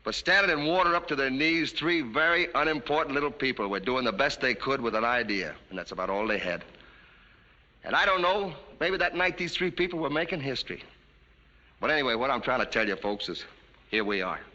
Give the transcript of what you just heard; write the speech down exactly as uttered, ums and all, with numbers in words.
For standing in water up to their knees, three very unimportant little people were doing the best they could with an idea, and that's about all they had. And I don't know, maybe that night these three people were making history. But anyway, what I'm trying to tell you folks is, here we are.